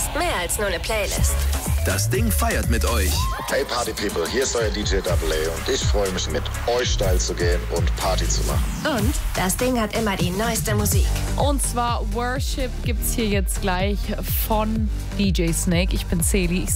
ist mehr als nur eine Playlist. Das Ding feiert mit euch. Hey Party People, hier ist euer DJ AA und ich freue mich, mit euch steil zu gehen und Party zu machen. Und das Ding hat immer die neueste Musik. Und zwar Worship gibt's hier jetzt gleich von DJ Snake. Ich bin Celi.